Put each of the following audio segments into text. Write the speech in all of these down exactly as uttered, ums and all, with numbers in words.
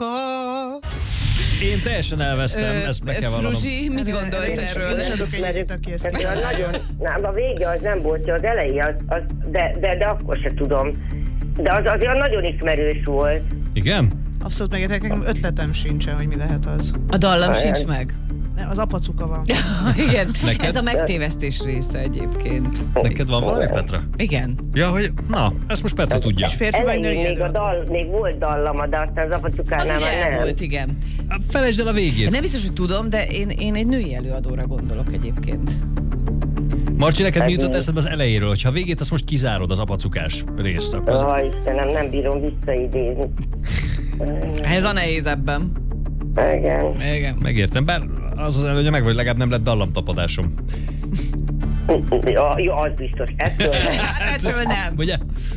Apuka. Én teljesen elvesztem, Ö, ezt be kell vallanom. Fruzsi, mit gondolsz erről? Én is adok egy egyet, aki ezt Tehát az nagyon, nem, a vége az nem volt, az eleje, az, az, de, de, de akkor se tudom. De az azért nagyon ismerős volt. Igen? Abszolút megértek, nekem ötletem sincsen, hogy mi lehet az. A dallam sincs meg. Ne, az apacuka van. Igen, Neked? ez a megtévesztés része egyébként. Neked van valami, Petra? Igen. Ja, hogy na, ezt most Petra tudja. És férfi vagy Elején női még, a előadó? dal, még volt dallama, de aztán az Az apacukánál ugye már nem. elmúlt, igen. Felejtsd el a végét. Nem biztos, hogy tudom, de én, én egy női előadóra gondolok egyébként. Marcsi, neked mi Hát jutott én- eszedbe az elejéről? Hogyha a végét azt most kizárod, az apacukás részt, akkor az... Ó, Istenem, nem bírom visszaidézni. Ez a nehéz ebben. Igen. Igen. Megértem, bár az az előnye meg, vagy legalább nem lett dallamtapadásom. Ja, jó, az biztos. Ettől nem. Hát ettől nem. Ugye?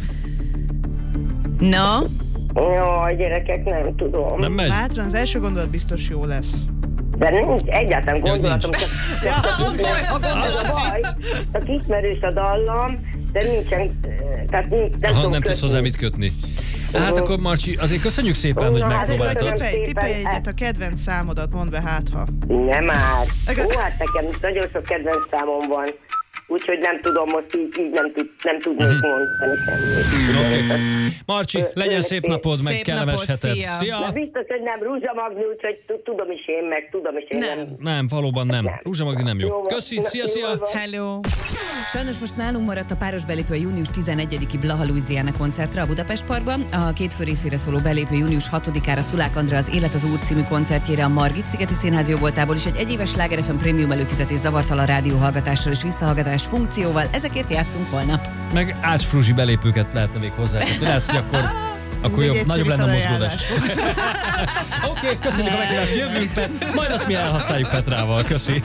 Na, Jaj, gyerekek, nem tudom. Nem megy? Bátran, az első gondolat biztos jó lesz. De nincs egyáltalán gondolatom, nincs. csak, Ja, csak, az baj, a az a baj, csak ismerős a dallam, de nincsen, tehát nincs, nem Aha, tudom nem tudsz kötni. hozzá mit kötni. Hát akkor Marcsi, azért köszönjük szépen, hogy Na, hát Hát akkor Megpróbáltad. megpróbáltad. tippelj, tippelj Szépen. egyet, a kedvenc számodat mondd be, hát ha. Nem már. Ó, hát nekem nagyon sok kedvenc számom van. Úgyhogy nem tudom, most így, így nem, tud, nem tudnék Mhm. mondani semmit. Oké. Marcsi, legyen szép napod, meg Szép kellemes napot, heted. szia. De Szia! biztos, hogy nem Rúzsamagni, úgyhogy t- tudom is én, meg tudom is én. Nem. Nem, valóban nem. Rúzsa Magdi nem jó. Jó van. Köszi, Na, szia, jó szia! van. hello. Sajnos most nálunk maradt a páros belépő a június tizenegyediki Blaha Louisiana koncertre a Budapest Parkban. A két fő részére szóló belépő június hatodikára Szulák Andrea az Élet az út című koncertjére a Margit-szigeti Színház jobboltából is egy egyéves Sláger ef em prémium előfizetés zavartalan rádióhallgatással és visszahallgatás funkcióval. Ezekért játszunk holnap. Meg Ács Fruzsi belépőket lehetne még hozzákötni. Lehet, hogy akkor, akkor Ez egy jobb, nagyobb egyszerű lenne a mozgódás. felajánlás. Oké, okay, köszönjük a meghívást, jövünk, Pet. Majd azt mi elhasználjuk Petrával. Köszi.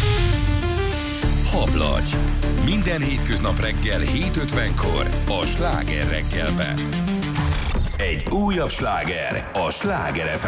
Hablagy. Minden hétköznap reggel hét ötvenkor a Sláger reggelben. Egy újabb sláger a Sláger ef em